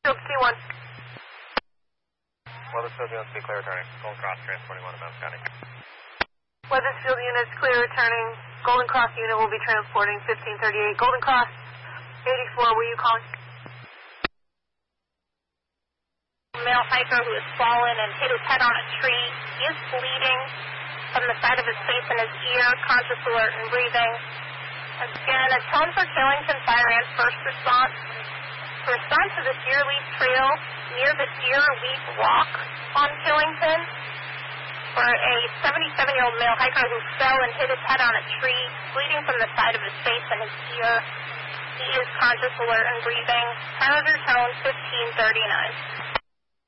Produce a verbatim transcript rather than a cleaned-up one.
Weathersfield T one. Weathersfield units, be clear returning. Golden Cross, transporting one to Mountain County. Weathersfield units, clear returning. Golden Cross unit will be transporting fifteen thirty-eight. Golden Cross, eighty-four, were you calling? Male hiker who has fallen and hit his head on a tree. He is bleeding from the side of his face and his ear, conscious, alert, and breathing. Again, a tone for Killington Fire and first response. To respond to the Deer Leaf Trail near the Deer Leaf Walk on Killington for a seventy-seven-year-old male hiker who fell and hit his head on a tree, bleeding from the side of his face and his ear. He is conscious, alert, and breathing. Piloter tone fifteen thirty-nine.